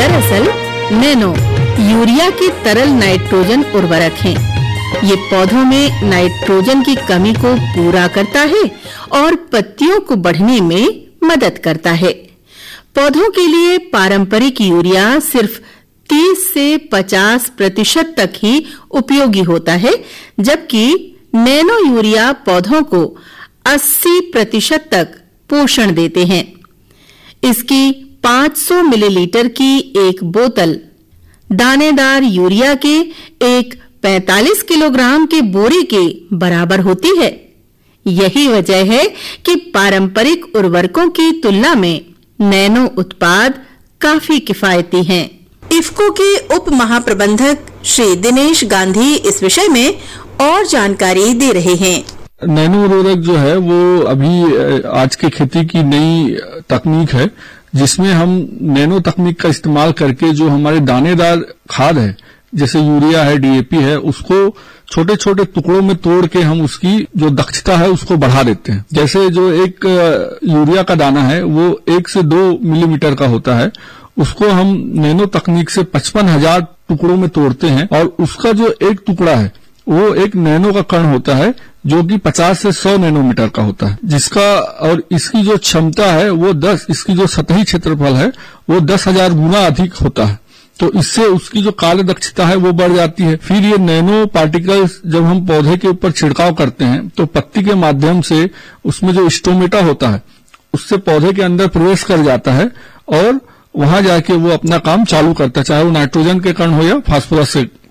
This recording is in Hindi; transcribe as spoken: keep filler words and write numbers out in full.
दरअसल नैनो यूरिया की तरल नाइट्रोजन उर्वरक हैं। ये पौधों में नाइट्रोजन की कमी को पूरा करता है और पत्तियों को बढ़ने में मदद करता है। पौधों के लिए पारंपरिक यूरिया सिर्फ तीस से पचास प्रतिशत तक ही उपयोगी होता है, जबकि नैनो यूरिया पौधों को अस्सी प्रतिशत तक पोषण देते हैं। इसकी पाँच सौ मिलीलीटर की एक बोतल दानेदार यूरिया के एक पैंतालीस किलोग्राम के बोरे के बराबर होती है। यही वजह है कि पारंपरिक उर्वरकों की तुलना में नैनो उत्पाद काफी किफायती हैं। इफ्को के उप महाप्रबंधक श्री दिनेश गांधी इस विषय में और जानकारी दे रहे हैं। नैनो उर्वरक जो है वो अभी आज के खेती की नई तकनीक है, जिसमें हम नैनो तकनीक का इस्तेमाल करके जो हमारे दानेदार खाद है, जैसे यूरिया है, डीएपी है, उसको छोटे छोटे टुकड़ों में तोड़ के हम उसकी जो दक्षता है उसको बढ़ा देते हैं। जैसे जो एक यूरिया का दाना है वो एक से दो मिलीमीटर का होता है, उसको हम नैनो तकनीक से पचपन हजार टुकड़ों में तोड़ते हैं और उसका जो एक टुकड़ा है वो एक नैनो का कण होता है जो कि पचास से सौ नैनोमीटर का होता है, जिसका और इसकी जो क्षमता है वो दस, इसकी जो सतही क्षेत्रफल है वो दस हजार गुना अधिक होता है। तो इससे उसकी जो कार्य दक्षता है वो बढ़ जाती है। फिर ये नैनो पार्टिकल्स जब हम पौधे के ऊपर छिड़काव करते हैं तो पत्ती के माध्यम से उसमें जो स्टोमेटा होता है उससे पौधे के अंदर प्रवेश कर जाता है और वहां जाके वो अपना काम चालू करता है, चाहे वो नाइट्रोजन के कण हो या फास्फोरस